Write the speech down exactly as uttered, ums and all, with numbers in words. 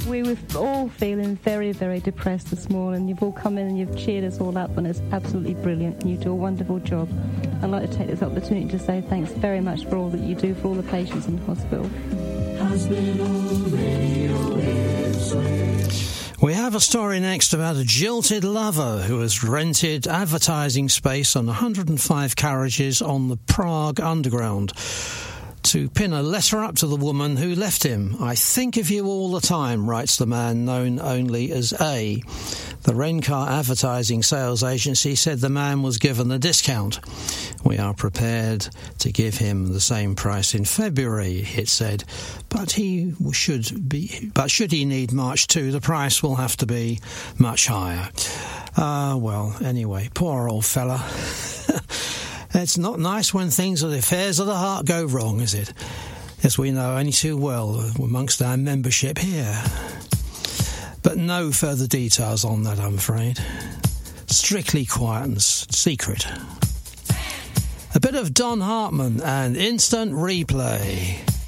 We were all feeling very, very depressed this morning. You've all come in and you've cheered us all up, and it's absolutely brilliant. You do a wonderful job. I'd like to take this opportunity to say thanks very much for all that you do for all the patients in hospital. We have a story next about a jilted lover who has rented advertising space on one hundred five carriages on the Prague Underground to pin a letter up to the woman who left him. I think of you all the time, writes the man known only as A. The Rencar advertising sales agency said the man was given a discount. We are prepared to give him the same price in February, it said, but he should be. But should he need March two, the price will have to be much higher. Ah, uh, well, anyway, poor old fella. It's not nice when things or the affairs of the heart go wrong, is it? As we know only too well amongst our membership here. But no further details on that, I'm afraid. Strictly quiet and s- secret. A bit of Don Hartman and Instant Replay.